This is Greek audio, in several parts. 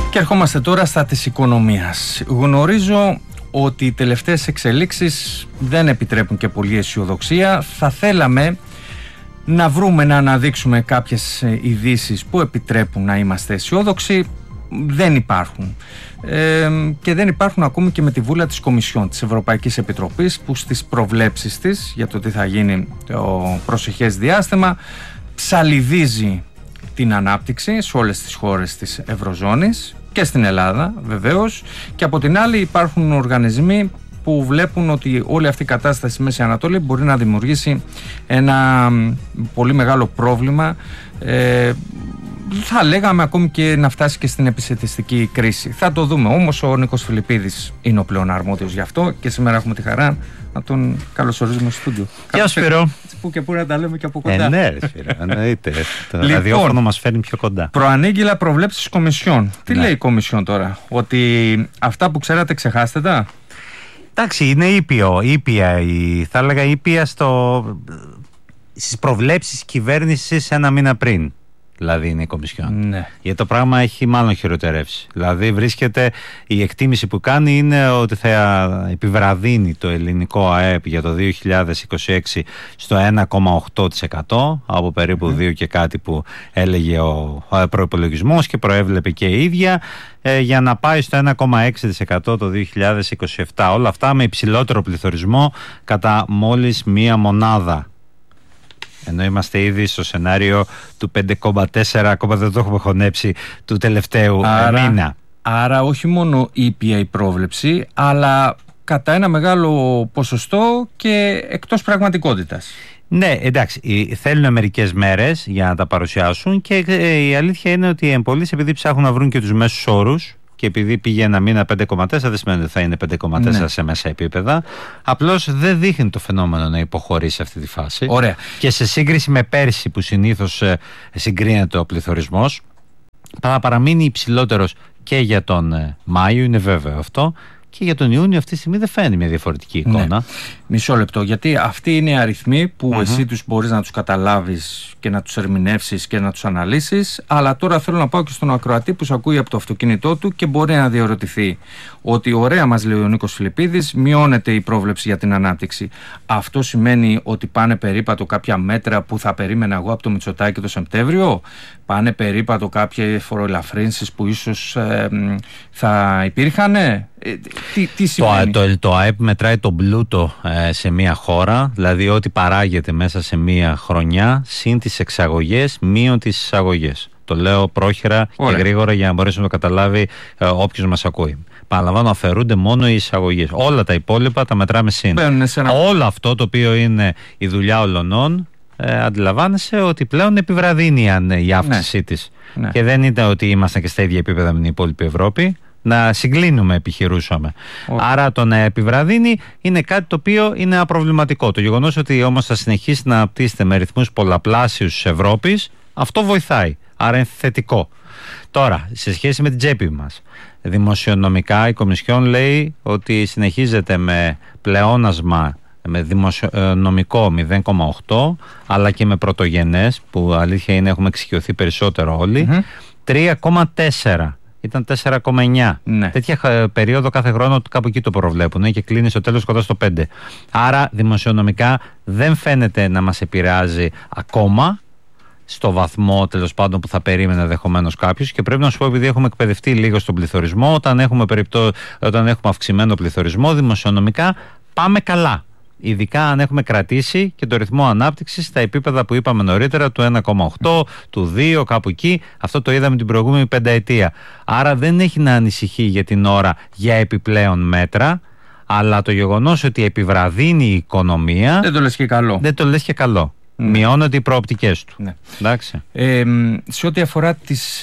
Και ερχόμαστε τώρα στα της οικονομίας. Γνωρίζω ότι οι τελευταίες εξελίξεις δεν επιτρέπουν και πολλή αισιοδοξία. Θα θέλαμε να βρούμε, να αναδείξουμε κάποιες ειδήσεις που επιτρέπουν να είμαστε αισιόδοξοι. Δεν υπάρχουν. Και δεν υπάρχουν ακόμη και με τη βούλα της Κομισιόν της Ευρωπαϊκής Επιτροπής, που στις προβλέψεις της για το τι θα γίνει το προσεχές διάστημα ψαλιδίζει την ανάπτυξη σε όλες τις χώρες της Ευρωζώνης και στην Ελλάδα βεβαίως, και από την άλλη υπάρχουν οργανισμοί που βλέπουν ότι όλη αυτή η κατάσταση στη Μέση Ανατολή μπορεί να δημιουργήσει ένα πολύ μεγάλο πρόβλημα, θα λέγαμε ακόμη και να φτάσει και στην επισητιστική κρίση. Θα το δούμε όμως. Ο Νίκος Φιλιππίδης είναι ο πλέον αρμόδιος γι' αυτό και σήμερα έχουμε τη χαρά να τον καλωσορίζουμε στο στούντιο. Γεια σου, Σπύρο. Που και πού να τα λέμε και από κοντά. Ναι, ρε Σπύρο, εννοείται. Το ραδιόφωνο μας φέρνει πιο κοντά. Προανήγγειλα προβλέψεις Κομισιόν. Τι λέει η Κομισιόν τώρα, ότι αυτά που ξέρατε ξεχάστε τα? Εντάξει, είναι ήπια, θα έλεγα ήπια στις προβλέψεις κυβέρνησης ένα μήνα πριν. Δηλαδή είναι η Κομισιόν. Ναι. Γιατί το πράγμα έχει μάλλον χειροτερεύσει. Δηλαδή η εκτίμηση που κάνει είναι ότι θα επιβραδύνει το ελληνικό ΑΕΠ για το 2026 στο 1,8% από περίπου 2 και κάτι που έλεγε ο προϋπολογισμός και προέβλεπε και η ίδια, για να πάει στο 1,6% το 2027. Όλα αυτά με υψηλότερο πληθωρισμό κατά μόλις μία μονάδα. Ενώ είμαστε ήδη στο σενάριο του 5,4, ακόμα δεν το έχουμε χωνέψει, του τελευταίου μήνα. Άρα όχι μόνο ήπια η πρόβλεψη, αλλά κατά ένα μεγάλο ποσοστό και εκτός πραγματικότητας. Ναι, εντάξει, θέλουν μερικές μέρες για να τα παρουσιάσουν και η αλήθεια είναι ότι οι εμπολείς, επειδή ψάχνουν να βρουν και τους μέσους όρους, και επειδή πήγε ένα μήνα 5,4, δεν σημαίνει ότι θα είναι 5,4 σε μέσα επίπεδα. Απλώς δεν δείχνει το φαινόμενο να υποχωρεί σε αυτή τη φάση. Ωραία. Και σε σύγκριση με πέρσι που συνήθως συγκρίνεται ο πληθωρισμός, θα παραμείνει υψηλότερος και για τον Μάιο, είναι βέβαιο αυτό. Και για τον Ιούνιο αυτή τη στιγμή δεν φαίνεται μια διαφορετική εικόνα. Ναι. Μισό λεπτό, γιατί αυτοί είναι οι αριθμοί που εσύ τους μπορείς να τους καταλάβεις και να τους ερμηνεύσεις και να τους αναλύσεις. Αλλά τώρα θέλω να πάω και στον ακροατή που σε ακούει από το αυτοκίνητό του και μπορεί να διαρωτηθεί ότι ωραία, μας λέει ο Νίκος Φιλιππίδης, μειώνεται η πρόβλεψη για την ανάπτυξη. Αυτό σημαίνει ότι πάνε περίπατο κάποια μέτρα που θα περίμενα εγώ από το Μητσοτάκη το Σεπτέμβριο? Πάνε περίπατο κάποιες φοροελαφρύνσεις που ίσως θα υπήρχαν? Τι σημαίνει? Το ΑΕΠ μετράει τον πλούτο σε μια χώρα, δηλαδή ό,τι παράγεται μέσα σε μια χρονιά συν τις εξαγωγές μείον τις εισαγωγές. Το λέω πρόχειρα και γρήγορα για να μπορέσει να το καταλάβει όποιος μας ακούει. Παραλαμβάνω, αφαιρούνται μόνο οι εισαγωγές. Όλα τα υπόλοιπα τα μετράμε συν. Όλο αυτό το οποίο είναι η δουλειά ολονών, αντιλαμβάνεσαι ότι πλέον επιβραδύνει η αύξησή της. Ναι. Και δεν είναι ότι ήμασταν και στα ίδια επίπεδα με την υπόλοιπη Ευρώπη. Να συγκλίνουμε επιχειρούσαμε. Άρα το να επιβραδύνει είναι κάτι το οποίο είναι απροβληματικό. Το γεγονός ότι όμως θα συνεχίσει να αναπτύσσεται με ρυθμούς πολλαπλάσιους της Ευρώπης, αυτό βοηθάει. Άρα είναι θετικό. Τώρα, σε σχέση με την τσέπη μας, δημοσιονομικά η Κομισιόν λέει ότι συνεχίζεται με πλεόνασμα, με δημοσιονομικό 0,8, αλλά και με πρωτογενές, που αλήθεια είναι έχουμε εξοικειωθεί περισσότερο όλοι, 3,4. Ήταν 4,9. Ναι. Τέτοια περίοδο κάθε χρόνο κάπου εκεί το προβλέπουν και κλείνει στο τέλος κοντά στο 5. Άρα δημοσιονομικά δεν φαίνεται να μας επηρεάζει ακόμα στο βαθμό τέλος πάντων που θα περίμενε ενδεχομένως κάποιος. Και πρέπει να σου πω, επειδή έχουμε εκπαιδευτεί λίγο στον πληθωρισμό, όταν έχουμε αυξημένο πληθωρισμό, δημοσιονομικά πάμε καλά. Ειδικά αν έχουμε κρατήσει και το ρυθμό ανάπτυξης στα επίπεδα που είπαμε νωρίτερα, του 1,8, του 2, κάπου εκεί. Αυτό το είδαμε την προηγούμενη πενταετία. Άρα δεν έχει να ανησυχεί για την ώρα για επιπλέον μέτρα, αλλά το γεγονός ότι επιβραδύνει η οικονομία δεν το λες και καλό. Δεν το λες και καλό. Μειώνονται οι προοπτικές του. Ναι. Εντάξει. Σε ό,τι αφορά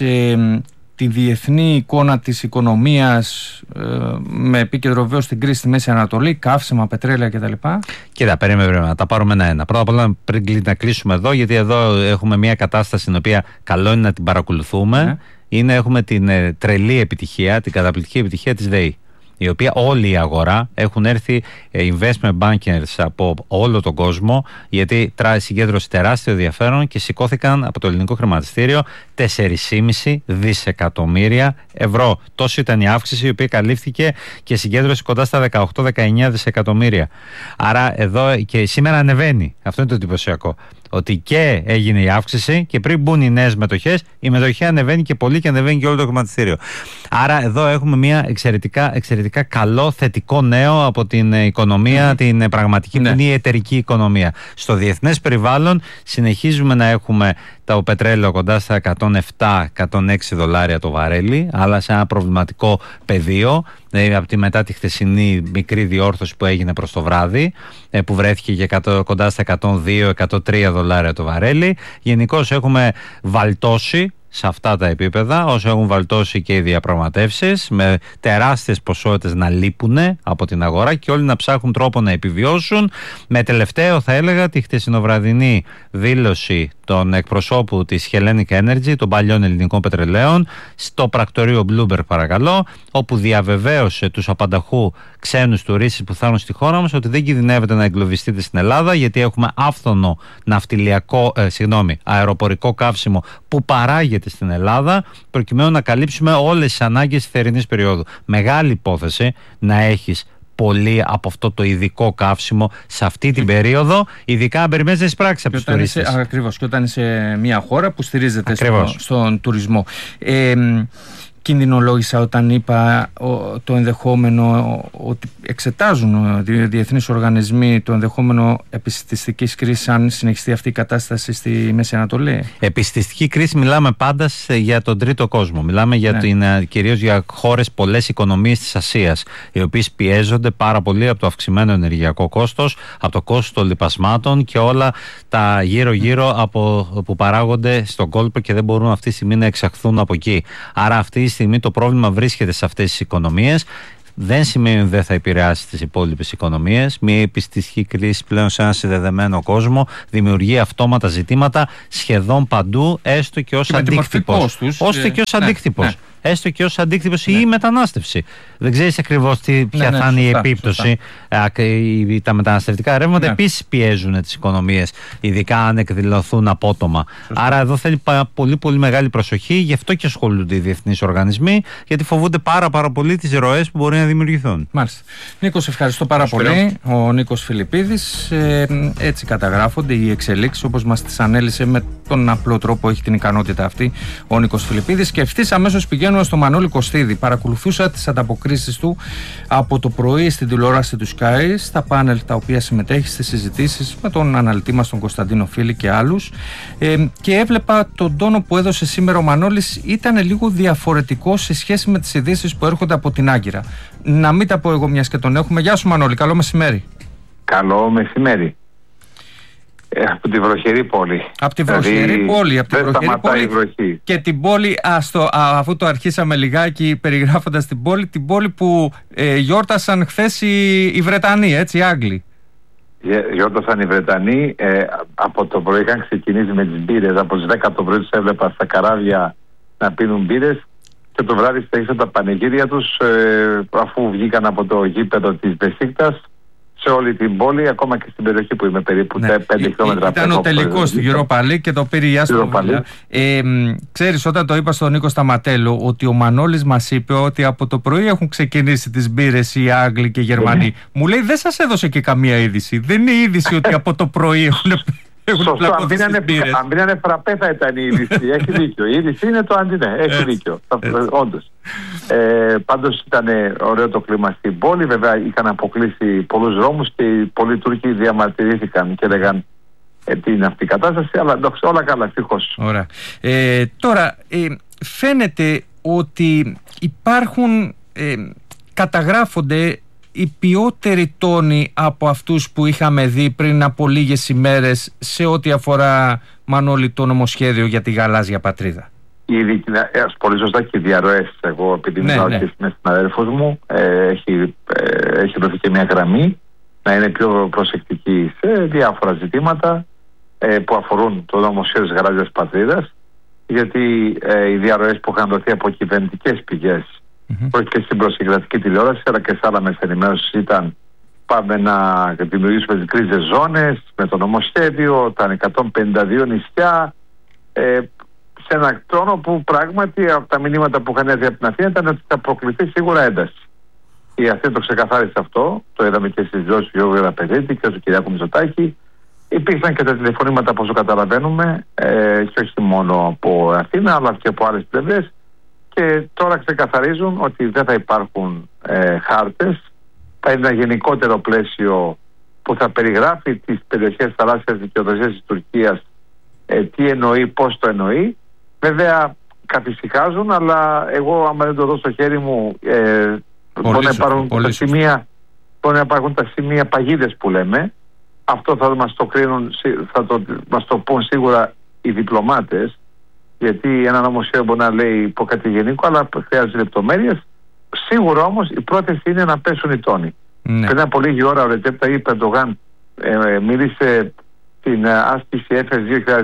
τη διεθνή εικόνα της οικονομίας, με επίκεντρο βεβαίως στην κρίση στη Μέση Ανατολή, καύσιμα, πετρέλαια κτλ. Κοίτα, περίμενε να τα πάρουμε ένα-ένα. Πρώτα απ' όλα πριν να κλείσουμε εδώ, γιατί εδώ έχουμε μια κατάσταση στην οποία καλό είναι να την παρακολουθούμε. Έχουμε την τρελή επιτυχία, την καταπληκτική επιτυχία της ΔΕΗ. η οποία όλη η αγορά έχουν έρθει investment bankers από όλο τον κόσμο, γιατί συγκέντρωσε τεράστιο ενδιαφέρον και σηκώθηκαν από το ελληνικό χρηματιστήριο 4,5 δισεκατομμύρια ευρώ. Τόσο ήταν η αύξηση, η οποία καλύφθηκε και συγκέντρωσε κοντά στα 18-19 δισεκατομμύρια. Άρα εδώ και σήμερα ανεβαίνει. Αυτό είναι το εντυπωσιακό. Ότι και έγινε η αύξηση και πριν μπουν οι νέες μετοχές, η μετοχή ανεβαίνει και πολύ και ανεβαίνει και όλο το χρηματιστήριο. Άρα εδώ έχουμε μια εξαιρετικά καλό θετικό νέο από την οικονομία, την πραγματική που είναι η εταιρική οικονομία. Στο διεθνές περιβάλλον συνεχίζουμε να έχουμε το πετρέλαιο κοντά στα 107-106 δολάρια το βαρέλι, αλλά σε ένα προβληματικό πεδίο, μετά τη χθεσινή μικρή διόρθωση που έγινε προς το βράδυ, που βρέθηκε κοντά στα 102-103 δολάρια το βαρέλι. Γενικώς έχουμε βαλτώσει σε αυτά τα επίπεδα, όσο έχουν βαλτώσει και οι διαπραγματεύσεις, με τεράστιες ποσότητες να λείπουν από την αγορά και όλοι να ψάχνουν τρόπο να επιβιώσουν, με τελευταίο θα έλεγα τη χτεσινοβραδινή δήλωση των εκπροσώπου της Hellenic Energy, των παλιών ελληνικών πετρελαίων, στο πρακτορείο Bloomberg παρακαλώ, όπου διαβεβαίωσε τους απανταχού ξένους τουρίστες που θα έρθουν στη χώρα μας ότι δεν κινδυνεύεται να εγκλωβιστείτε στην Ελλάδα, γιατί έχουμε άφθονο αεροπορικό καύσιμο που παράγεται στην Ελλάδα, προκειμένου να καλύψουμε όλες τις ανάγκες της θερινής περίοδου. Μεγάλη υπόθεση να έχεις πολύ από αυτό το ειδικό καύσιμο σε αυτή την περίοδο, ειδικά αν περιμένεις να εισπράξεις από τους τουρίστες. Ακριβώς, και όταν είσαι μια χώρα που στηρίζεται στον τουρισμό. Κινδυνολόγησα όταν είπα το ενδεχόμενο ότι εξετάζουν διεθνείς οργανισμοί το ενδεχόμενο επιστηστικής κρίσης αν συνεχιστεί αυτή η κατάσταση στη Μέση Ανατολή. Επιστηστική κρίση μιλάμε πάντα για τον τρίτο κόσμο. Μιλάμε για κυρίως για χώρες, πολλές οικονομίες της Ασίας, οι οποίες πιέζονται πάρα πολύ από το αυξημένο ενεργειακό κόστος, από το κόστος των λιπασμάτων και όλα τα γύρω-γύρω που παράγονται στον κόλπο και δεν μπορούν αυτή τη στιγμή να εξαχθούν από εκεί. Άρα αυτή τη στιγμή το πρόβλημα βρίσκεται σε αυτές τις οικονομίες. Δεν σημαίνει ότι δεν θα επηρεάσει τις υπόλοιπες οικονομίες. Μια επιστηστική κρίση πλέον σε ένα συνδεδεμένο κόσμο δημιουργεί αυτόματα ζητήματα σχεδόν παντού, έστω και ως αντίκτυπος. Έστω και ως αντίκτυπος ή η μετανάστευση. Δεν ξέρεις ακριβώς ποια θα είναι η επίπτωση. Τα μεταναστευτικά ρεύματα επίσης πιέζουν τις οικονομίες, ειδικά αν εκδηλωθούν απότομα. Άρα εδώ θέλει πολύ πολύ μεγάλη προσοχή, γι' αυτό και ασχολούνται οι διεθνείς οργανισμοί, γιατί φοβούνται πάρα πολύ τις ροές που μπορεί να δημιουργηθούν. Μάλιστα. Νίκο, ευχαριστώ πάρα πολύ. Ο Νίκος Φιλιππίδης. Έτσι καταγράφονται οι εξελίξεις, όπως μας τις ανέλησε με τον απλό τρόπο, έχει την ικανότητα αυτή ο Νίκος Φιλιππίδης. Και ευθύς αμέσως πηγαίνουμε στο Μανώλη Κωστίδη. Παρακολουθούσα τις ανταποκρίσεις του από το πρωί στην τηλεόραση του Sky, στα πάνελ τα οποία συμμετέχει, στις συζητήσεις με τον αναλυτή μας τον Κωνσταντίνο Φίλη και άλλους, και έβλεπα τον τόνο που έδωσε σήμερα ο Μανώλης ήταν λίγο διαφορετικό σε σχέση με τις ειδήσεις που έρχονται από την Άγκυρα. Να μην τα πω εγώ μιας και τον έχουμε. Γεια σου Μανώλη, καλό μεσημέρι. Καλό μεσημέρι. Από τη βροχερή πόλη. Από τη βροχερή πόλη. Και την πόλη, αφού το αρχίσαμε λιγάκι περιγράφοντας την πόλη που γιόρτασαν χθες οι Βρετανοί, έτσι, οι Άγγλοι. Γιόρτασαν οι Βρετανοί. Από το πρωί είχαν ξεκινήσει με τις μπύρες. Από τις 10 το πρωί τους έβλεπα στα καράβια να πίνουν μπύρες. Και το βράδυ στέξαν τα πανηγύρια τους αφού βγήκαν από το γήπεδο της Μπεσίκτας σε όλη την πόλη, ακόμα και στην περιοχή που είμαι περίπου 5 χιλιόμετρα. Ήταν ο τελικός του Europa League και το πήρε η Άστον Βίλα. Ξέρεις, όταν το είπα στον Νίκο Σταματέλο ότι ο Μανώλης μας είπε ότι από το πρωί έχουν ξεκινήσει τις μπύρες οι Άγγλοι και οι Γερμανοί, μου λέει δεν σας έδωσε και καμία είδηση. Δεν είναι είδηση ότι από το πρωί έχουν σωστό, αν πήρανε φραπέ θα ήταν η είδηση. Έχει δίκιο. Η είδηση είναι το αντινέ. Έχει δίκιο. Όντως. Πάντως ήταν ωραίο το κλίμα στην πόλη. Βέβαια είχαν αποκλείσει πολλούς δρόμους και πολλοί Τούρκοι διαμαρτυρήθηκαν και έλεγαν τι είναι αυτή η κατάσταση. Αλλά εντάξει, όλα καλά, ευτυχώς. Ωραία. Τώρα, φαίνεται ότι υπάρχουν, καταγράφονται οι ποιότεροι τόνοι από αυτούς που είχαμε δει πριν από λίγες ημέρες σε ό,τι αφορά, Μανώλη, το νομοσχέδιο για τη γαλάζια πατρίδα. Ήδη, πολύ σωστά, και οι διαρροές. Εγώ, επειδή μιλάω και με συναδέλφους μου, έχει δοθεί και μια γραμμή να είναι πιο προσεκτική σε διάφορα ζητήματα που αφορούν το νομοσχέδιο της γαλάζιας πατρίδας, γιατί οι διαρροές που είχαν δοθεί από κυβερνητικές πηγές και στην προσυγκρατική τηλεόραση αλλά και σε άλλα μέσα ενημέρωσης ήταν πάμε να δημιουργήσουμε τις γκρίζες ζώνες με το νομοσχέδιο, τα 152 νησιά, σε έναν τόνο που πράγματι από τα μηνύματα που είχαν έρθει από την Αθήνα ήταν ότι θα προκληθεί σίγουρα ένταση. Η Αθήνα το ξεκαθάρισε αυτό, το είδαμε και στις δηλώσεις του Γιώργου Γεραπετρίτη και του Κυριάκου Μητσοτάκη. Υπήρξαν και τα τηλεφωνήματα, όπως το καταλαβαίνουμε, και όχι μόνο από Αθήνα αλλά και από άλλες πλευρές. Και τώρα ξεκαθαρίζουν ότι δεν θα υπάρχουν χάρτες. Θα είναι ένα γενικότερο πλαίσιο που θα περιγράφει τις περιοχές θαλάσσιας δικαιοδοσίας της Τουρκίας, τι εννοεί, πώς το εννοεί. Βέβαια καθησυχάζουν, αλλά εγώ άμα δεν το δω στο χέρι μου μπορεί να υπάρχουν τα σημεία παγίδες που λέμε. Αυτό θα μας το κρίνουν, μας το πούν σίγουρα οι διπλωμάτες, γιατί ένα νομοσχέδιο μπορεί να λέει κάτι γενικό, αλλά χρειάζεται λεπτομέρειες. Σίγουρα όμως η πρόθεση είναι να πέσουν οι τόνοι. Πριν από λίγη ώρα ο Ρετζέπ Ταγιπ Ερντογάν μίλησε την άσκηση Έφεσος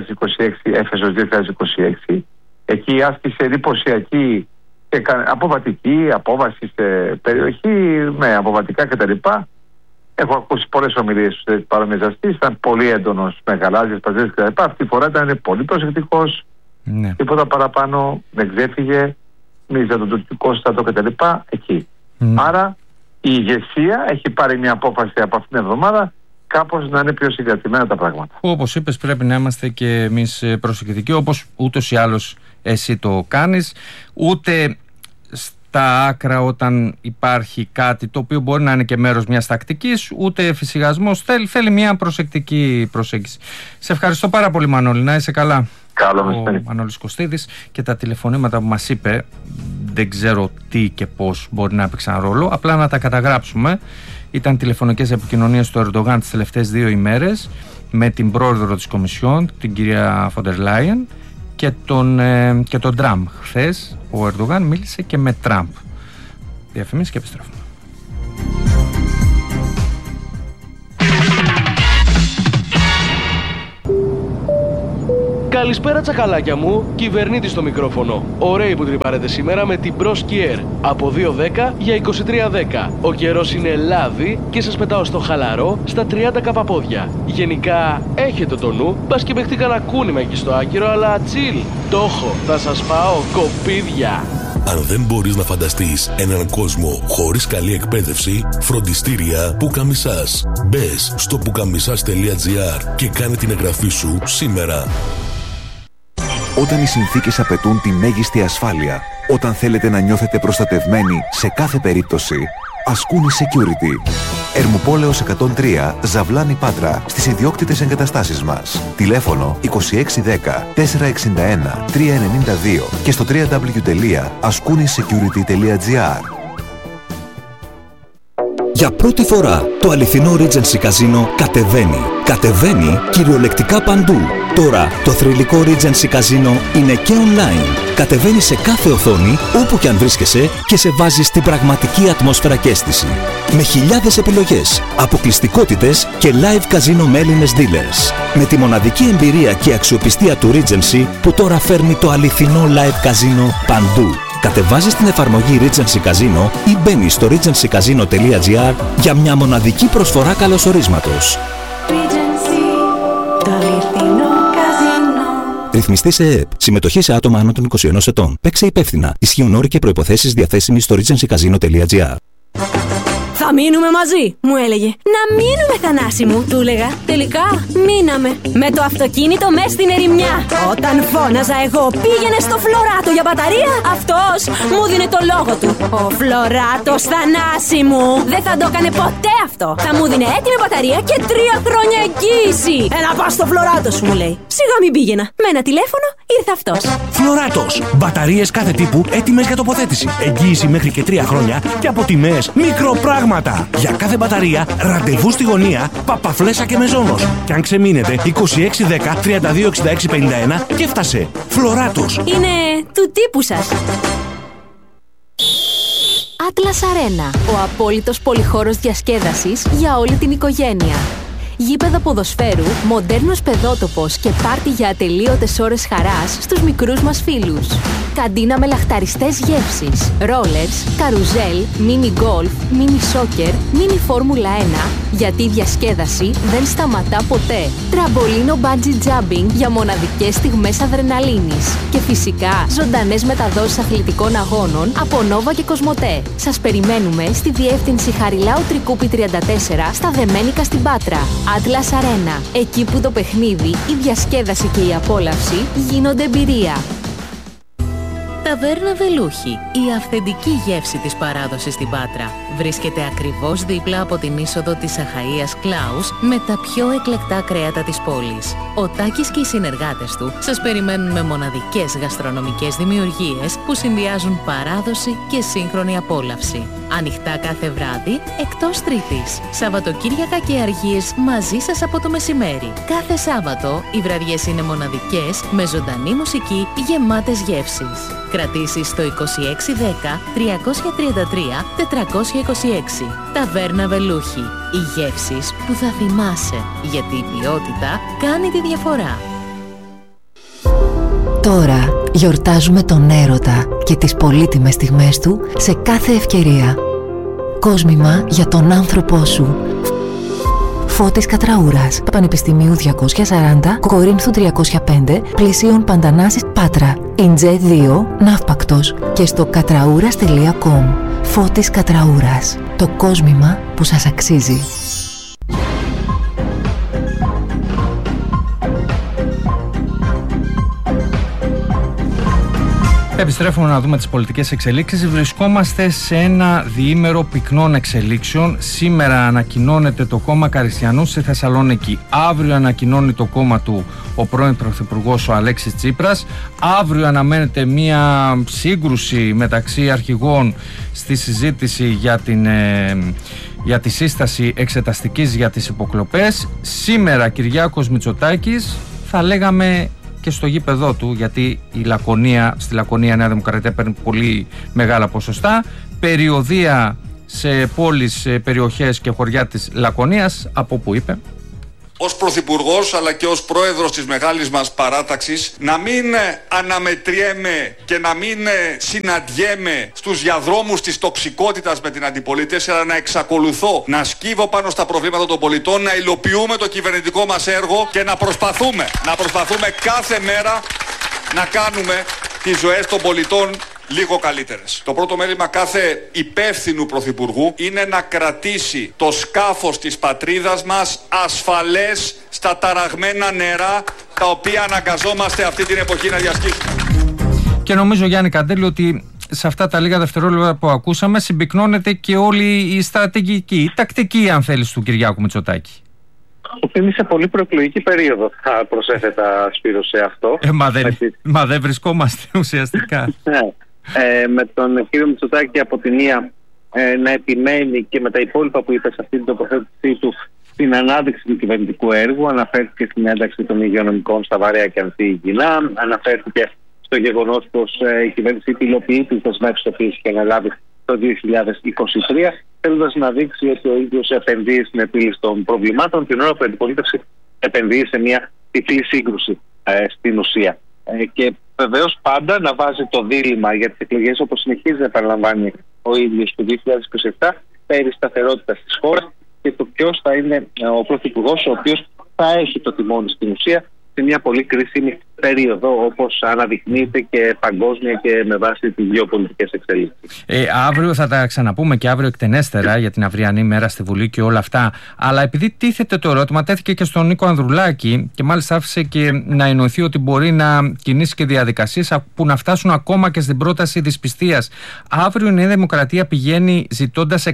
2026. Εκεί η άσκηση εντυπωσιακή και αποβατική, απόβαση σε περιοχή με αποβατικά κτλ. Έχω ακούσει πολλές ομιλίες του παρομοιαζαστής, ήταν πολύ έντονος με γαλάζιες παζές κτλ. Αυτή τη φορά ήταν πολύ προσεκτικός, τίποτα παραπάνω, δεν ξέφυγε, μίλησε τον τουρκικό στρατό κτλ. Εκεί. Άρα η ηγεσία έχει πάρει μια απόφαση από αυτήν την εβδομάδα κάπως να είναι πιο συγκρατημένα τα πράγματα. Όπως είπες, πρέπει να είμαστε και εμείς προσεκτικοί, όπως ούτως ή άλλως εσύ το κάνεις. Ούτε στα άκρα όταν υπάρχει κάτι το οποίο μπορεί να είναι και μέρος μιας τακτικής, ούτε εφησυχασμός. Θέλει μια προσεκτική προσέγγιση. Σε ευχαριστώ πάρα πολύ, Μανώλη, να είσαι καλά. Καλό μεσημέρι. Ο Μανώλης Κωστίδης, και τα τηλεφωνήματα που μας είπε δεν ξέρω τι και πώς μπορεί να έπαιξαν ρόλο, απλά να τα καταγράψουμε. Ήταν τηλεφωνικές επικοινωνίες του Ερντογάν τις τελευταίες 2 ημέρες με την πρόεδρο της Κομισιόν, την κυρία Φοντερ Λάιεν, και τον Τραμπ. Χθες ο Ερντογάν μίλησε και με Τραμπ. Διαφημίσεις και επιστρέφουμε. Καλησπέρα τσακαλάκια μου, κυβερνήτης στο μικρόφωνο. Ωραίοι που τρυπάρετε σήμερα με την Bros Kier. Από 2.10 για 23.10. Ο καιρός είναι λάδι και σας πετάω στο χαλαρό στα 30 καπαπόδια. Γενικά έχετε το νου, μπας και παιχτεί κανένα κούνημα εκεί στο άκυρο, αλλά τσιλ. Το έχω, θα σας πάω κοπίδια. Αν δεν μπορείς να φανταστείς έναν κόσμο χωρίς καλή εκπαίδευση, φροντιστήρια Πουκαμισάς. Μπες στο pukamisas.gr και κάνε την εγγραφή σου σήμερα. Όταν οι συνθήκες απαιτούν τη μέγιστη ασφάλεια, όταν θέλετε να νιώθετε προστατευμένοι σε κάθε περίπτωση, Ασκούνη Security. Ερμουπόλεως 103, Ζαβλάνη Πάτρα, στις ιδιόκτητες εγκαταστάσεις μας. Τηλέφωνο 2610 461 392 και στο www.askounisecurity.gr. Για πρώτη φορά το αληθινό Regency Casino κατεβαίνει. Κατεβαίνει κυριολεκτικά παντού. Τώρα το θρυλικό Regency Casino είναι και online. Κατεβαίνει σε κάθε οθόνη όπου και αν βρίσκεσαι και σε βάζει στην πραγματική ατμόσφαιρα και αίσθηση. Με χιλιάδες επιλογές, αποκλειστικότητες και live casino με Έλληνες dealers. Με τη μοναδική εμπειρία και αξιοπιστία του Regency που τώρα φέρνει το αληθινό live casino παντού. Κατεβάζεις την εφαρμογή Regency Casino ή μπαίνεις στο regencycasino.gr για μια μοναδική προσφορά καλωσορίσματος. Regency, το αληθινό καζίνο. Ρυθμιστή σε ΕΕΠ. Συμμετοχή σε άτομα άνω των 21 ετών. Παίξε υπεύθυνα. Ισχύουν όροι και προϋποθέσεις διαθέσιμοι στο regencycasino.gr. Θα μείνουμε μαζί, μου έλεγε. Να μείνουμε, Θανάση μου, του έλεγα. Τελικά μείναμε. Με το αυτοκίνητο μες στην ερημιά. Όταν φώναζα εγώ πήγαινε στο Φλωράτο για μπαταρία, αυτός μου δίνε το λόγο του. Ο Φλωράτος, Θανάση μου, δεν θα το έκανε ποτέ αυτό. Θα μου δίνε έτοιμη μπαταρία και 3 χρόνια εγγύηση. Ένα πας στο Φλωράτο σου, μου λέει. Σιγά μην πήγαινα. Με ένα τηλέφωνο ήρθε αυτός. Φλωράτος. Μπαταρίες κάθε τύπου έτοιμες για τοποθέτηση. Εγγύηση μέχρι και 3 χρόνια και από τιμές μικροπράγματα. Για κάθε μπαταρία, ραντεβού στη γωνία, Παπαφλέσσα και Μεζόνος. Και αν ξεμείνετε, 2610 326651 και έφτασε. Φλωράτος. Είναι του τύπου σας. Atlas Arena, ο απόλυτος πολυχώρος διασκέδασης για όλη την οικογένεια. Γήπεδο ποδοσφαίρου, μοντέρνος παιδότοπος και πάρτι για ατελείωτες ώρες χαράς στους μικρούς μας φίλους. Καντίνα με λαχταριστές γεύσεις, ρόλερς, καρουζέλ, μίνι γκολφ, μίνι σόκερ, μίνι φόρμουλα 1, γιατί η διασκέδαση δεν σταματά ποτέ. Τραμπολίνο bungee jumping για μοναδικές στιγμές αδρεναλίνης. Και φυσικά ζωντανές μεταδόσεις αθλητικών αγώνων από Νόβα και Κοσμοτέ. Σας περιμένουμε στη διεύθυνση Χαριλάου Τρικούπη 34 στα Δεμένικα στην Πάτρα. Atlas Arena, εκεί που το παιχνίδι, η διασκέδαση και η απόλαυση γίνονται εμπειρία. Ταβέρνα Βελούχη, η αυθεντική γεύση της παράδοσης στην Πάτρα. Βρίσκεται ακριβώς δίπλα από την είσοδο της Αχαΐας Κλάους με τα πιο εκλεκτά κρέατα της πόλης. Ο Τάκης και οι συνεργάτες του σας περιμένουν με μοναδικές γαστρονομικές δημιουργίες που συνδυάζουν παράδοση και σύγχρονη απόλαυση. Ανοιχτά κάθε βράδυ, εκτός Τρίτης. Σαββατοκύριακα και αργίες μαζί σας από το μεσημέρι. Κάθε Σάββατο οι βραδιές είναι μοναδικές με ζωντανή μουσική γεμάτες γεύσεις. Κρατήσεις στο 2610 333 426. Ταβέρνα Βελούχη. Οι γεύσεις που θα θυμάσαι, γιατί η ποιότητα κάνει τη διαφορά. Τώρα γιορτάζουμε τον έρωτα και τις πολύτιμες στιγμές του σε κάθε ευκαιρία. Κόσμημα για τον άνθρωπό σου. Φώτης Κατραούρας, Πανεπιστημίου 240, Κορίνθου 305, Πλησίων Παντανάσης, Πάτρα. Ιντζέ 2, Ναύπακτος και στο κατραούρας.com. Φώτης Κατραούρας, το κόσμημα που σας αξίζει. Επιστρέφουμε να δούμε τις πολιτικές εξελίξεις. Βρισκόμαστε σε ένα διήμερο πυκνών εξελίξεων. Σήμερα ανακοινώνεται το κόμμα Καριστιανού στη Θεσσαλονίκη. Αύριο ανακοινώνει το κόμμα του ο πρώην Πρωθυπουργός ο Αλέξης Τσίπρας. Αύριο αναμένεται μία σύγκρουση μεταξύ αρχηγών στη συζήτηση για τη σύσταση εξεταστικής για τις υποκλοπές. Σήμερα Κυριάκος Μητσοτάκης, θα λέγαμε και στο γήπεδό του, γιατί στη Λακωνία Νέα Δημοκρατία παίρνει πολύ μεγάλα ποσοστά. Περιοδεία σε πόλεις, περιοχές και χωριά της Λακωνίας, από που είπε: ως Πρωθυπουργός αλλά και ως Πρόεδρος της μεγάλης μας παράταξης να μην αναμετριέμαι και να μην συναντιέμαι στους διαδρόμους της τοξικότητας με την αντιπολίτευση, αλλά να εξακολουθώ να σκύβω πάνω στα προβλήματα των πολιτών, να υλοποιούμε το κυβερνητικό μας έργο και να προσπαθούμε κάθε μέρα να κάνουμε τις ζωές των πολιτών λίγο καλύτερες. Το πρώτο μέλημα κάθε υπεύθυνου πρωθυπουργού είναι να κρατήσει το σκάφος της πατρίδας μας ασφαλές στα ταραγμένα νερά τα οποία αναγκαζόμαστε αυτή την εποχή να διασχίσουμε. Και νομίζω, Γιάννη Καντέλη, ότι σε αυτά τα λίγα δευτερόλεπτα που ακούσαμε συμπυκνώνεται και όλη η στρατηγική, η τακτική, αν θέλεις, του Κυριάκου Μητσοτάκη. Είναι σε πολύ προεκλογική περίοδο, θα προσέθετα, Σπύρο, σε αυτό. Μα δεν βρισκόμαστε ουσιαστικά. Με τον κύριο Μητσοτάκη από τη μία να επιμένει και με τα υπόλοιπα που είπε σε αυτή την τοποθέτησή του στην ανάδειξη του κυβερνητικού έργου. Αναφέρθηκε στην ένταξη των υγειονομικών στα βαρέα και ανθυγιεινά. Αναφέρθηκε στο γεγονός πως η κυβέρνηση υλοποιεί τις δεσμεύσεις που είχε αναλάβει το 2023, θέλοντας να δείξει ότι ο ίδιος επενδύει στην επίλυση των προβλημάτων, την ώρα που η αντιπολίτευση επενδύει σε μια τυφλή σύγκρουση στην ουσία. Και βεβαίως πάντα να βάζει το δίλημμα για τις εκλογές, όπως συνεχίζει να επαναλαμβάνει ο ίδιος το 2027, περί σταθερότητας της χώρας και το ποιος θα είναι ο πρωθυπουργός ο οποίος θα έχει το τιμόνι στην ουσία σε μια πολύ κρίσιμη περίοδο, όπως αναδεικνύεται και παγκόσμια και με βάση τις γεωπολιτικές εξελίξεις. Αύριο θα τα ξαναπούμε και αύριο εκτενέστερα για την αυριανή μέρα στη Βουλή και όλα αυτά. Αλλά επειδή τίθεται το ερώτημα, τέθηκε και στον Νίκο Ανδρουλάκη και μάλιστα άφησε και να εννοηθεί ότι μπορεί να κινήσει και διαδικασίες που να φτάσουν ακόμα και στην πρόταση δυσπιστίας. Αύριο η Νέα Δημοκρατία πηγαίνει ζητώντας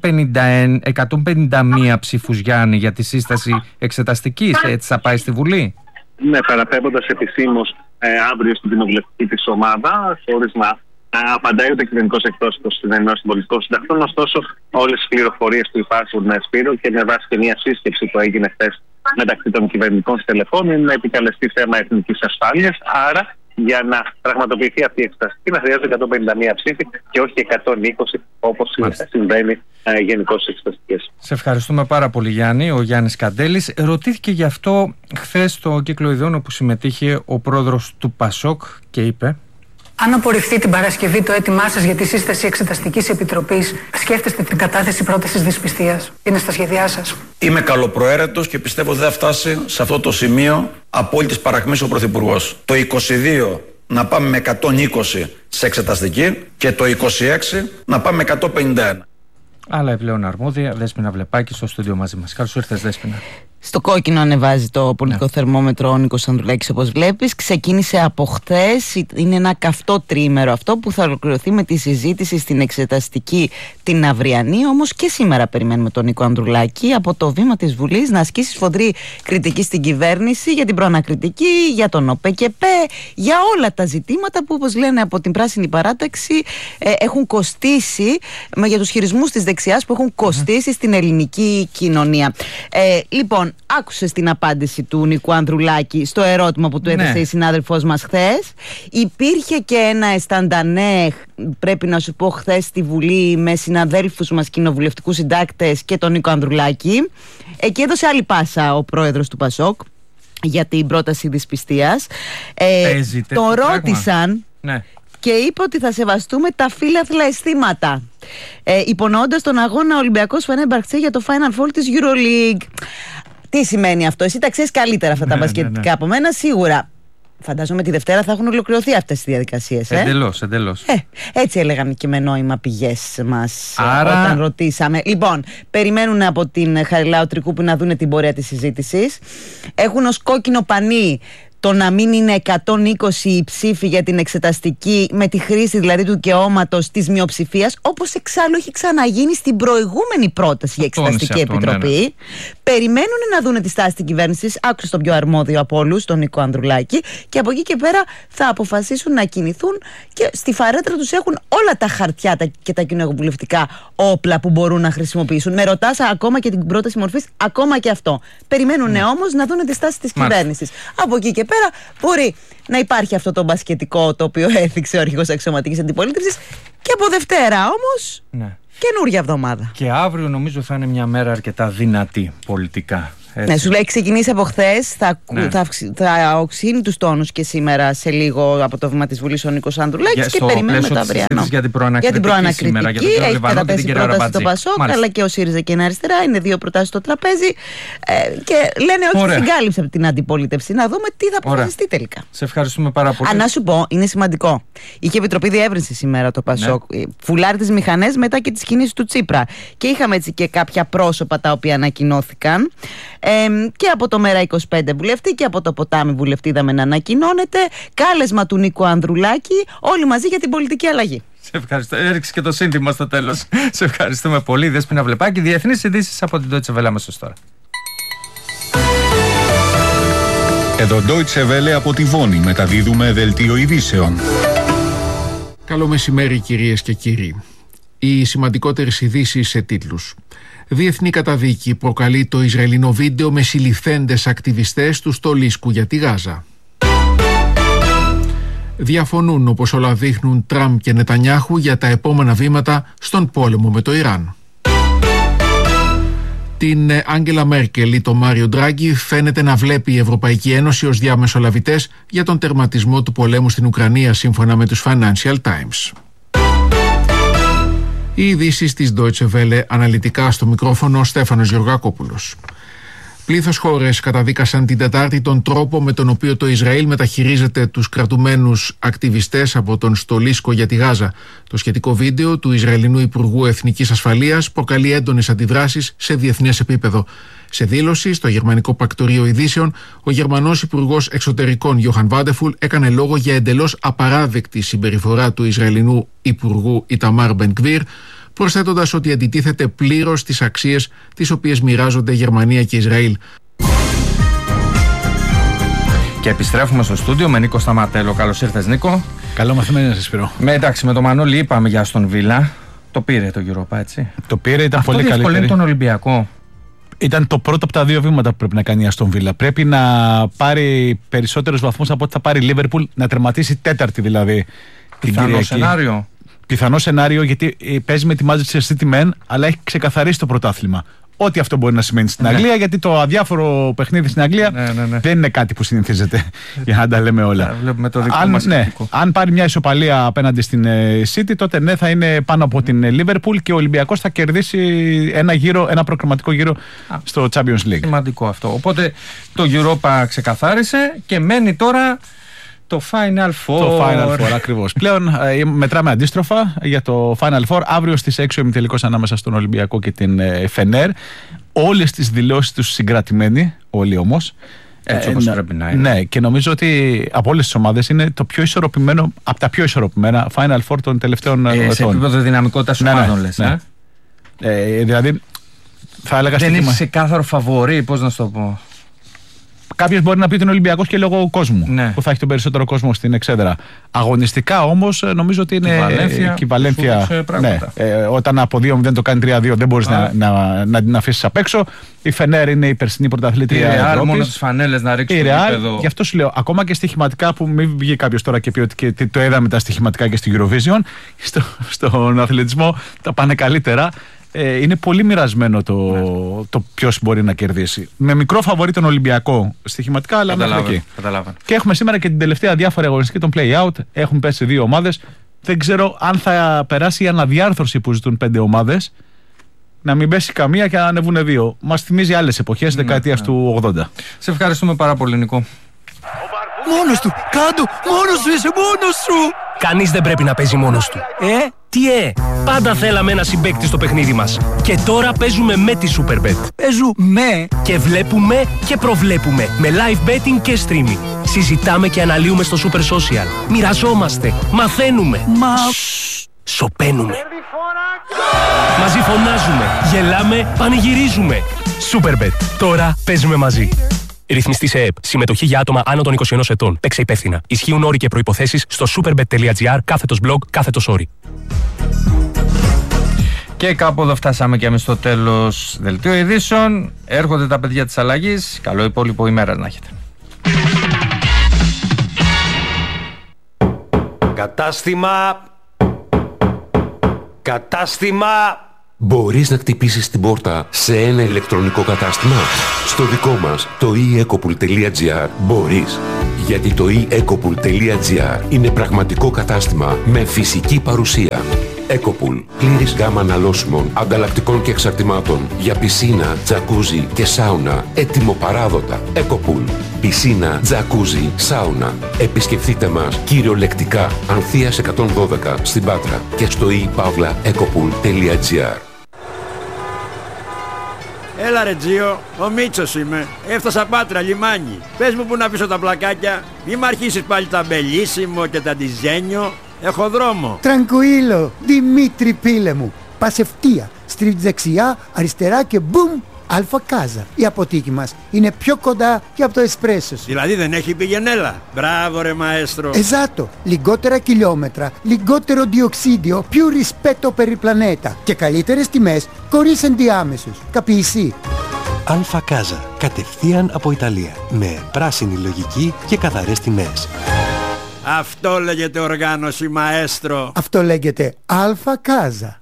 151 ψήφους, Γιάννη, για τη σύσταση εξεταστικής. Έτσι θα πάει στη Βουλή. Ναι, παραπέμποντας επισήμως αύριο στην κοινοβουλευτική της ομάδα, χωρίς να απαντάει ούτε κυβερνητικός εκπρόσωπος στην Ενώση των Πολιτικών Συντακτών. Ωστόσο, όλες τις πληροφορίες που υπάρχουν, Σπύρο, και με βάση και μια σύσκεψη που έγινε χθες μεταξύ των κυβερνητικών στελεχών, είναι να επικαλεστεί θέμα εθνικής ασφάλειας. Άρα, για να πραγματοποιηθεί αυτή η εξεταστική, να χρειάζονται 151 ψήφοι και όχι 120 όπως συμβαίνει γενικώς στις εξεταστικές. Σε ευχαριστούμε πάρα πολύ, Γιάννη. Ο Γιάννης Καντέλης ρωτήθηκε γι' αυτό χθες στο κύκλο ειδών όπου συμμετείχε ο πρόεδρος του ΠΑΣΟΚ και είπε: αν απορριφθεί την Παρασκευή το αίτημά σας για τη σύσταση εξεταστικής επιτροπής, σκέφτεστε την κατάθεση πρότασης δυσπιστίας? Είναι στα σχέδιά σας? Είμαι καλοπροαίρετος και πιστεύω δεν θα φτάσει σε αυτό το σημείο απόλυτης παρακμής ο Πρωθυπουργός. Το 22 να πάμε με 120 σε εξεταστική και το 26 να πάμε με 151. Άλλα επιπλέον αρμόδια, Δέσποινα Βλεπάκη στο στούντιο μαζί μας. Καλώς ήρθες, Δέσποινα. Στο κόκκινο ανεβάζει το πολιτικό θερμόμετρο ο Νίκος Ανδρουλάκης, όπως βλέπεις. Ξεκίνησε από χθες. Είναι ένα καυτό τριήμερο αυτό που θα ολοκληρωθεί με τη συζήτηση στην εξεταστική την αυριανή. Όμως και σήμερα περιμένουμε τον Νίκο Ανδρουλάκη από το βήμα της Βουλής να ασκήσει σφοδρή κριτική στην κυβέρνηση για την προανακριτική, για τον ΟΠΕΚΕΠΕ, για όλα τα ζητήματα που, όπως λένε από την Πράσινη Παράταξη, έχουν κοστίσει, για τους χειρισμούς της δεξιάς που έχουν κοστίσει στην ελληνική κοινωνία. Λοιπόν, άκουσες την απάντηση του Νίκου Ανδρουλάκη στο ερώτημα που του έθεσε η συνάδελφός μας χθες. Υπήρχε και ένα αισθαντανέ, πρέπει να σου πω, χθες στη Βουλή με συναδέλφους μας κοινοβουλευτικούς συντάκτες και τον Νίκο Ανδρουλάκη. Εκεί έδωσε άλλη πάσα ο πρόεδρος του ΠΑΣΟΚ για την πρόταση δυσπιστίας. Τον ρώτησαν και είπε ότι θα σεβαστούμε τα φύλαθλα αισθήματα, υπονοώντας τον αγώνα Ολυμπιακός Φενέρμπαχτσε για το Final Four της EuroLeague. Τι σημαίνει αυτό? Εσύ τα ξέρεις καλύτερα αυτά τα μπασκετικά από μένα, σίγουρα. Φαντάζομαι τη Δευτέρα θα έχουν ολοκληρωθεί αυτές τις διαδικασίες. Εντελώς. Έτσι έλεγαν και με νόημα πηγές μας όταν ρωτήσαμε. Λοιπόν, περιμένουν από την Χαριλάου Τρικούπη να δούνε την πορεία της συζήτησης. Έχουν ως κόκκινο πανί το να μην είναι 120 οι ψήφοι για την εξεταστική, με τη χρήση δηλαδή του δικαιώματος της μειοψηφίας, όπως εξάλλου έχει ξαναγίνει στην προηγούμενη πρόταση για εξεταστική επιτροπή. Περιμένουν να δούνε τη στάση της κυβέρνησης. Άκουσε τον πιο αρμόδιο από όλους, τον Νίκο Ανδρουλάκη, και από εκεί και πέρα θα αποφασίσουν να κινηθούν και στη φαρέτρα τους έχουν όλα τα χαρτιά και τα κοινοβουλευτικά όπλα που μπορούν να χρησιμοποιήσουν. Με ρωτάς ακόμα και την πρόταση μορφής, ακόμα και αυτό. Περιμένουν όμως να δούνε τη στάση της κυβέρνησης. Από εκεί και πέρα μπορεί να υπάρχει αυτό το μπασκετικό το οποίο έθιξε ο αρχηγός αξιωματικής αντιπολίτευσης, και από Δευτέρα όμως καινούρια εβδομάδα. Και αύριο νομίζω θα είναι μια μέρα αρκετά δυνατή πολιτικά. Ναι, σου λέει ξεκινήσει από χθες, θα οξύνει τους τόνους και σήμερα σε λίγο από το βήμα της Βουλής ο Νίκος Ανδρουλάκης και περιμένουμε το αυριανό. Για την προανακριτική έχει καταπέσει πρόταση στο ΠΑΣΟΚ, αλλά και ο ΣΥΡΙΖΑ και η Αριστερά. Είναι δύο προτάσεις στο τραπέζι και λένε όχι στην κάλυψη από την αντιπολίτευση. Να δούμε τι θα αποφασιστεί τελικά. Σε ευχαριστούμε πάρα πολύ. Να σου πω, είναι σημαντικό. Είχε Επιτροπή Διεύρυνση σήμερα το ΠΑΣΟΚ. Φουλάρει τις μηχανές μετά και τις κινήσεις του Τσίπρα. Και είχαμε έτσι και κάποια πρόσωπα τα οποία ανακοινώθηκαν. Και από το ΜΕΡΑ25 βουλευτή και από το Ποτάμι βουλευτή είδαμε να ανακοινώνεται. Κάλεσμα του Νίκου Ανδρουλάκη, όλοι μαζί για την πολιτική αλλαγή. Σε ευχαριστώ. Έριξε και το σύνθημα στο τέλος. Σε ευχαριστούμε πολύ. Δέσποινα Βλεπάκη, διεθνείς ειδήσεις από την Deutsche Welle αμέσως τώρα. Εδώ Deutsche Welle από τη Βόνη μεταδίδουμε δελτίο ειδήσεων. Καλό μεσημέρι κυρίες και κύριοι. Οι σημαντικότερες ειδήσεις σε τίτλους. Διεθνή καταδίκη προκαλεί το Ισραηλινό βίντεο με συλληφθέντες ακτιβιστές του Στολίσκου για τη Γάζα. Διαφωνούν, όπως όλα δείχνουν, Τραμπ και Νετανιάχου για τα επόμενα βήματα στον πόλεμο με το Ιράν. Την Άγγελα Μέρκελ ή τον Μάριο Ντράγκη φαίνεται να βλέπει η Ευρωπαϊκή Ένωση ως διαμεσολαβητές για τον τερματισμό του πολέμου στην Ουκρανία, σύμφωνα με τους Financial Times. Οι ειδήσεις της Deutsche Welle, αναλυτικά στο μικρόφωνο ο Στέφανος Γεωργακόπουλος. Πλήθος χώρες καταδίκασαν την Τετάρτη τον τρόπο με τον οποίο το Ισραήλ μεταχειρίζεται τους κρατουμένους ακτιβιστές από τον Στολίσκο για τη Γάζα. Το σχετικό βίντεο του Ισραηλινού Υπουργού Εθνικής Ασφαλείας προκαλεί έντονες αντιδράσεις σε διεθνές επίπεδο. Σε δήλωση στο Γερμανικό Πρακτορείο Ειδήσεων, ο Γερμανός Υπουργός Εξωτερικών Γιόχαν Βάντεφουλ έκανε λόγο για εντελώς απαράδεκτη συμπεριφορά του Ισραηλινού Υπουργού Ιταμάρ Μπεν-Γκβίρ, προσθέτοντας ότι αντιτίθεται πλήρως στις αξίες τις οποίες μοιράζονται Γερμανία και Ισραήλ. Και επιστρέφουμε στο στούντιο με Νίκο Σταματέλο. Καλώς ήρθες, Νίκο. Καλό μαθημένο να σας πειρώ. Εντάξει, με τον Μανώλη είπαμε για Αστον Βίλα. Το πήρε το Europa, έτσι. Το πήρε, ήταν αυτό πολύ καλύτερη. Αυτό διευκολύνει τον Ολυμπιακό. Ήταν το πρώτο από τα δύο βήματα που πρέπει να κάνει η Αστον Βίλα. Πρέπει να πάρει περισσότερους βαθμούς από ό,τι θα πάρει η Λίβερπουλ, να τερματίσει τέταρτη δηλαδή. Πιθανό σενάριο. Πιθανό σενάριο, γιατί παίζει με τη Manchester City μεν, αλλά έχει ξεκαθαρίσει το πρωτάθλημα. Ό,τι αυτό μπορεί να σημαίνει στην Αγγλία, γιατί το αδιάφορο παιχνίδι στην Αγγλία δεν είναι κάτι που συνηθίζεται, για να τα λέμε όλα. Βλέπουμε το δικό μας αν πάρει μια ισοπαλία απέναντι στην City, τότε θα είναι πάνω από την Liverpool και ο Ολυμπιακός θα κερδίσει ένα προκριματικό γύρο στο Champions League. Σημαντικό αυτό. Οπότε το Europa ξεκαθάρισε και μένει τώρα το Final Four. Το Final Four, ακριβώς. Πλέον μετράμε αντίστροφα για το Final Four. Αύριο στις 6 ο ημιτελικός ανάμεσα στον Ολυμπιακό και την Φενέρ. Όλες τις δηλώσεις τους συγκρατημένοι, όλοι όμως. Έτσι όπως πρέπει να είναι. Ναι, και νομίζω ότι από όλες τις ομάδες είναι το πιο ισορροπημένο, από τα πιο ισορροπημένα Final Four των τελευταίων ετών. Σε επίπεδο δυναμικότητας ομάδων, λες. Δηλαδή, θα έλεγα δεν είναι ξεκάθαρο φαβορί, πώς να σου το πω. Κάποιος μπορεί να πει ότι είναι Ολυμπιακός και λόγω κόσμου, που θα έχει τον περισσότερο κόσμο στην εξέδρα. Αγωνιστικά όμως νομίζω ότι είναι και η Βαλένθια. Όταν από 2-0 το κάνει 3-2 δεν μπορείς να την αφήσεις απ' έξω. Η Φενέρ είναι η περσινή πρωταθλήτρια Ευρώπης. Μόνο τις φανέλες να ρίξει το γήπεδο. Γι' αυτό σου λέω, ακόμα και στοιχηματικά, που μην βγει κάποιος τώρα και πει ότι το είδαμε τα στοιχηματικά και στην Eurovision, στον αθλητισμό τα πάνε καλύτερα. Είναι πολύ μοιρασμένο το ποιος μπορεί να κερδίσει. Με μικρό φαβορί τον Ολυμπιακό στοιχηματικά, αλλά μέχρι εκεί. Και έχουμε σήμερα και την τελευταία διάφορη αγωνιστική, τον play-out. Έχουν πέσει 2 ομάδες. Δεν ξέρω αν θα περάσει η αναδιάρθρωση που ζητούν 5 ομάδες. Να μην πέσει καμία και να ανεβούν 2. Μας θυμίζει άλλες εποχές, δεκαετίας του 80. Σε ευχαριστούμε πάρα πολύ, Νικό. Μόνος του! Κάντο! Μόνος σου! Είσαι μόνος σου! Κανείς δεν πρέπει να παίζει μόνος του. Τι πάντα θέλαμε ένα συμπαίκτη στο παιχνίδι μας. Και τώρα παίζουμε με τη Superbet. Παίζουμε και βλέπουμε και προβλέπουμε. Με live betting και streaming. Συζητάμε και αναλύουμε στο Super Social. Μοιραζόμαστε. Μαθαίνουμε. Σωπαίνουμε. Μαζί φωνάζουμε. Γελάμε. Πανηγυρίζουμε. Superbet. Τώρα παίζουμε μαζί. Ρυθμιστή σε ΕΕΠ. Συμμετοχή για άτομα άνω των 21 ετών. Παίξε υπεύθυνα. Ισχύουν όροι και προϋποθέσεις στο superbet.gr/blog/όροι. Και κάπου εδώ φτάσαμε και εμείς στο τέλος δελτίου ειδήσεων. Έρχονται τα παιδιά της αλλαγής. Καλό υπόλοιπο ημέρα να έχετε. Κατάστημα. Μπορείς να χτυπήσεις την πόρτα σε ένα ηλεκτρονικό κατάστημα? Στο δικό μας, το eEcopool.gr, μπορείς. Γιατί το eEcopool.gr είναι πραγματικό κατάστημα με φυσική παρουσία. Ecopool. Πλήρης γάμα αναλώσιμων, ανταλλακτικών και εξαρτημάτων για πισίνα, τζακούζι και σάουνα. Έτοιμο παράδοτα. Ecopool. Πισίνα, τζακούζι, σάουνα. Επισκεφτείτε μας κυριολεκτικά Ανθείας 112 στην Πάτρα και στο ePavlaEcopool.gr. Έλα ρε Τζίο, ο Μίτσος είμαι. Έφτασα Πάτρα, λιμάνι. Πες μου που να αφήσω τα πλακάκια. Μη μ' αρχίσεις πάλι τα μπελίσιμο και τα ντιζένιο. Έχω δρόμο. Τραγκουίλο, Δημήτρη πίλε μου. Πας ευθεία, στρίβεις δεξιά, αριστερά και μπουμ, Αλφα Κάζα. Η αποθήκη μας είναι πιο κοντά και από το εσπρέσο σου. Δηλαδή δεν έχει πηγενέλα. Μπράβο ρε μαέστρο. Esatto, λιγότερα χιλιόμετρα, λιγότερο διοξίδιο, più rispetto per il pianeta και καλύτερες τιμές χωρίς ενδιάμεσους. Καπιεισί. Αλφα Κάζα, κατευθείαν από Ιταλία, με πράσινη λογική και καθαρές τιμές. Αυτό λέγεται οργάνωση μαέστρο. Αυτό λέγεται Αλφα Κάζα.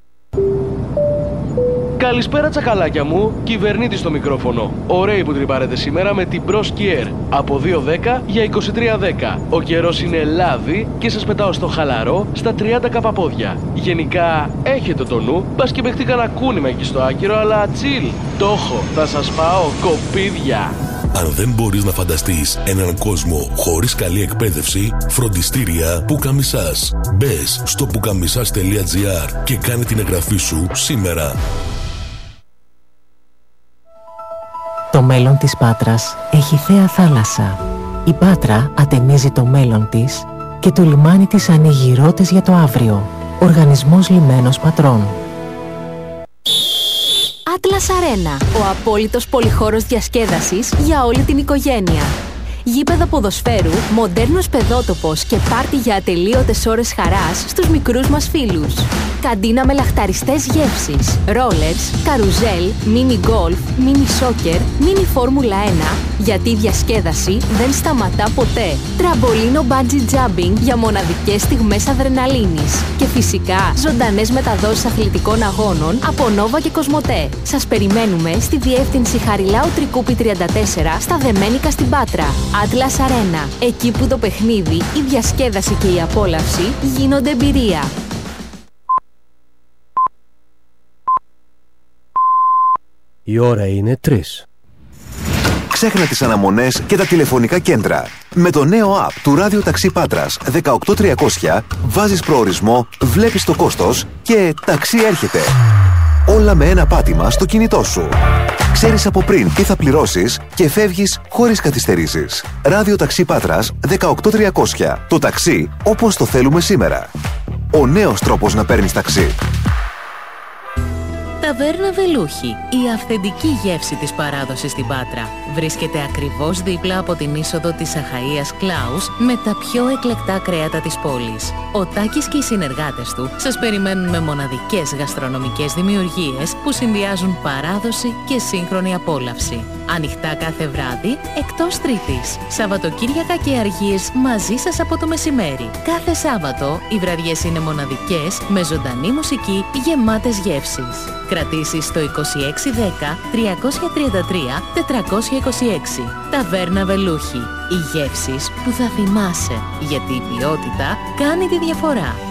Καλησπέρα τσακαλάκια μου, κυβερνήτη στο μικρόφωνο. Ωραίοι που τρυπάρετε σήμερα με την Bros Kier. Από 2.10 για 23.10. Ο καιρός είναι λάδι και σας πετάω στο χαλαρό στα 30 καπαπόδια. Γενικά έχετε το νου, μπας και παιχτεί κανένα κούνημα εκεί στο άκυρο, αλλά chill. Το έχω, θα σας πάω κοπίδια. Αν δεν μπορείς να φανταστείς έναν κόσμο χωρίς καλή εκπαίδευση, φροντιστήρια Πουκαμισάς. Μπες στο pukamisas.gr και κάνε την εγγραφή σου σήμερα. Το μέλλον της Πάτρας έχει θέα θάλασσα. Η Πάτρα ατενίζει το μέλλον της και το λιμάνι της ανοίγει ρότες για το αύριο. Οργανισμός Λιμένος Πατρών. Atlas Arena, ο απόλυτος πολυχώρος διασκέδασης για όλη την οικογένεια. Γήπεδα ποδοσφαίρου, μοντέρνος παιδότοπος και πάρτι για ατελείωτες ώρες χαράς στους μικρούς μας φίλους. Καντίνα με λαχταριστές γεύσεις, ρόλερς, καρουζέλ, μίνι γκολφ, μίνι σόκερ, μίνι φόρμουλα 1, γιατί η διασκέδαση δεν σταματά ποτέ. Τραμπολίνο μπάντζι τζάμπινγκ για μοναδικές στιγμές αδρεναλίνης. Και φυσικά ζωντανές μεταδόσεις αθλητικών αγώνων από Νόβα και Κοσμοτέ. Σας περιμένουμε στη διεύθυνση Χαριλάου Τρικούπη 34 στα Δεμένικα στην Πάτρα. Atlas Arena. Εκεί που το παιχνίδι, η διασκέδαση και η απόλαυση γίνονται εμπειρία. Η ώρα είναι 3. Ξέχνα τις αναμονές και τα τηλεφωνικά κέντρα. Με το νέο app του Ράδιο Ταξί Πάτρας 18300 βάζεις προορισμό, βλέπεις το κόστος και ταξί έρχεται. Όλα με ένα πάτημα στο κινητό σου. Ξέρεις από πριν τι θα πληρώσεις και φεύγεις χωρίς καθυστερήσεις. Ράδιο Ταξί Πάτρας 18300. Το ταξί όπως το θέλουμε σήμερα. Ο νέος τρόπος να παίρνεις ταξί. Ταβέρνα Βελούχη, η αυθεντική γεύση της παράδοσης στην Πάτρα. Βρίσκεται ακριβώς δίπλα από την είσοδο της Αχαΐας Κλάους με τα πιο εκλεκτά κρέατα της πόλης. Ο Τάκης και οι συνεργάτες του σας περιμένουν με μοναδικές γαστρονομικές δημιουργίες που συνδυάζουν παράδοση και σύγχρονη απόλαυση. Ανοιχτά κάθε βράδυ, εκτός Τρίτης. Σαββατοκύριακα και αργίες μαζί σας από το μεσημέρι. Κάθε Σάββατο οι βραδιές είναι μοναδικές με ζωντανή μουσική γεμάτες γεύσεις. Κρατήσεις στο 2610 333 426. Ταβέρνα Βελούχη. Οι γεύσεις που θα θυμάσαι, γιατί η ποιότητα κάνει τη διαφορά.